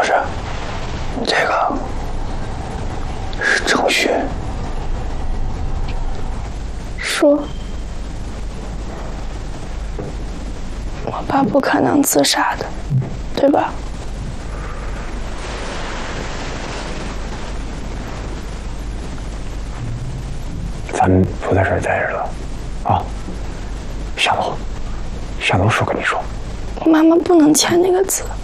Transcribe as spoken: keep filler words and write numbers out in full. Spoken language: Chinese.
老师，这个是程序。 说，我爸不可能自杀的，对吧？ 咱们不在这儿待着了，啊！下楼，下楼说跟你说。 妈妈不能签那个字。